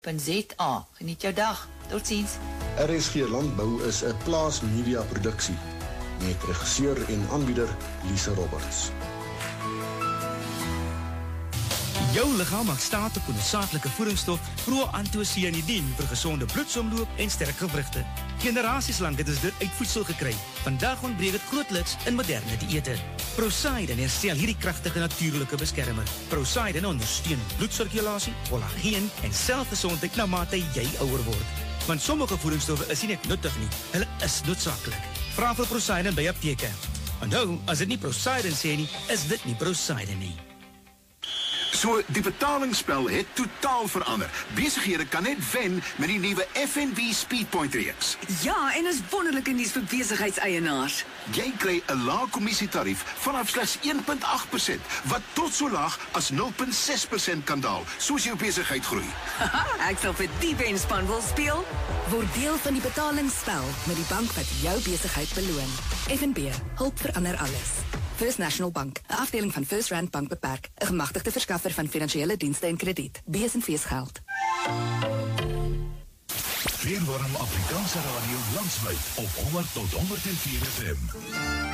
.za. Geniet jou dag. Totsiens. RSG Landbou is 'n Plaas Media produksie met regisseur en aanbieder Lise Roberts. Jou liggaam maak staat op 'n noodsaaklike voedingsstof proantocyanidin vir gesonde bloedsomloop en sterk gewrigte. Generasies lank het ons dit uit voedsel gekry. Vandag ontbreek dit grootliks in moderne dieete. Prosaiden herstel hierdie kragtige natuurlike beskermer. Prosaiden ondersteun bloedsirkulasie, kollageen en selgesondheid na mate jy ouer word. Want sommige voedingsstowwe is nie net nuttig nie, hulle is noodsaaklik. Vra vir Prosaiden by apteke. Onthou, as dit nie Prosaiden sê nie, is dit nie Prosaiden nie. So, die betalingsspel het totaal verander. Besighede kan net wen met die nuwe FNB Speedpoint reeks. Ja, en is wonderlike nuus vir besigheidseienaars. Jy kry 'n lae kommissietarief vanaf slegs 1.8%, wat tot so laag as 0.6% kan daal, soos jou besigheid groei. Ek sal vir die wenspan wil speel. Word deel van die betalingsspel met die bank wat jou besigheid beloon. FNB, hulp verander alles. First National Bank, 'n afdeling van First Rand Bank Beperk, 'n gemagtigde verskaffer van finansiële dienste en krediet. B&V's geld. Weer warm Afrikaanse radio landwyd op 100 tot 104 FM.